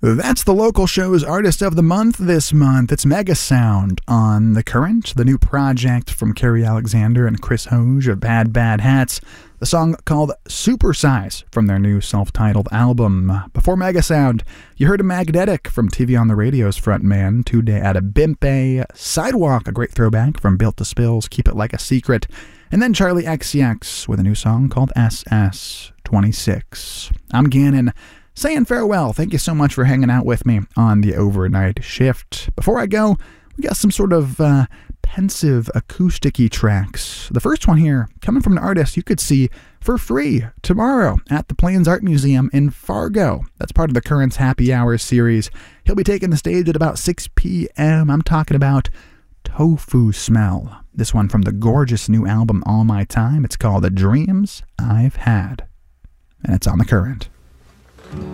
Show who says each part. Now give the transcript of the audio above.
Speaker 1: That's the local show's Artist of the Month this month. It's Mega Sound on The Current, the new project from Carrie Alexander and Chris Hoge of Bad Bad Hats. The song called Supersize from their new self-titled album. Before Mega Sound, you heard a Magnetic from TV on the Radio's frontman, Today at a Bimpe, Sidewalk, a great throwback from Built to Spills, Keep It Like a Secret, and then Charlie XCX with a new song called SS26. I'm Gannon, saying farewell. Thank you so much for hanging out with me on the overnight shift. Before I go, we got some sort of pensive acoustic-y tracks. The first one here, coming from an artist you could see for free tomorrow at the Plains Art Museum in Fargo. That's part of the Current's Happy Hour series. He'll be taking the stage at about 6 p.m. I'm talking about Tofu Smell. This one from the gorgeous new album All My Time. It's called The Dreams I've Had. And it's on The Current.